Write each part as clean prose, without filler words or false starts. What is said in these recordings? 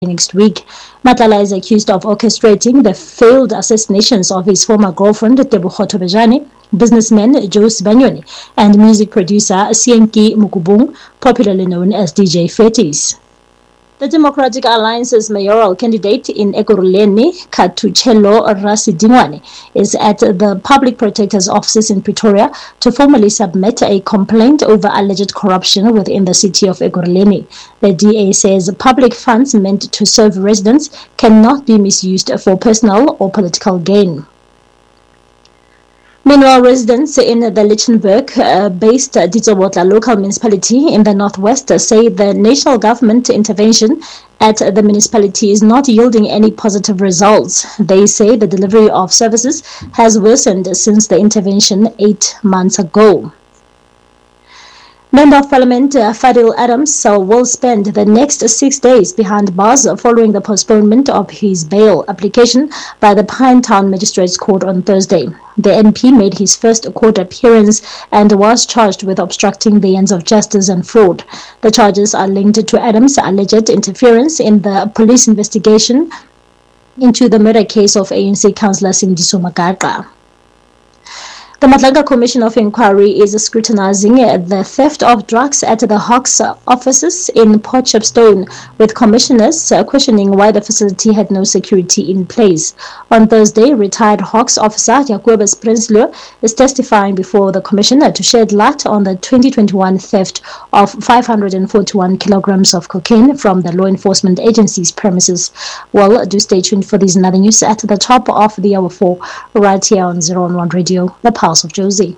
next week. Matlala is accused of orchestrating the failed assassinations of his former girlfriend, Tebogo Tobejane, businessman Joe Sibanyoni, and music producer Sienki Mukubung, popularly known as DJ Fetis. The Democratic Alliance's mayoral candidate in Ekurhuleni, Katuchelo Rasidingwane, is at the Public Protector's offices in Pretoria to formally submit a complaint over alleged corruption within the city of Ekurhuleni. The DA says public funds meant to serve residents cannot be misused for personal or political gain. Meanwhile, residents in the Lichtenburg-based Ditsobotla local municipality in the northwest say the national government intervention at the municipality is not yielding any positive results. They say the delivery of services has worsened since the intervention 8 months ago. Member of Parliament Fadil Adams will spend the next 6 days behind bars following the postponement of his bail application by the Pinetown Magistrates Court on Thursday. The MP made his first court appearance and was charged with obstructing the ends of justice and fraud. The charges are linked to Adams' alleged interference in the police investigation into the murder case of ANC councillor Sindiso Magaqa. The Matlanga Commission of Inquiry is scrutinizing the theft of drugs at the Hawks offices in Port Shepstone, with commissioners questioning why the facility had no security in place. On Thursday, retired Hawks officer Jacobus Prinsloo is testifying before the commission to shed light on the 2021 theft of 541 kilograms of cocaine from the law enforcement agency's premises. Well, do stay tuned for these and other news at the top of the hour 4, right here on 011 Radio, the Pulse of Jozi.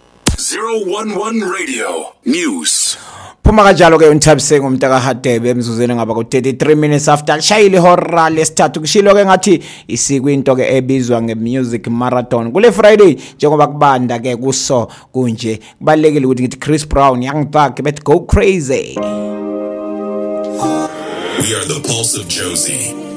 011 Radio News. Phuma kanjalo ke uNthabise ngomntaka Hadebe emzuzweni ngaba ku 33 minutes after shayile ihora lesithathu kushilo ke ngathi isikwinto ke ebizwa ngemusic marathon kule Friday njengoba kubanda ke kuso kunje kubalekile ukuthi ngithi Chris Brown Young Thug bet go crazy. We are the Pulse of Jozi.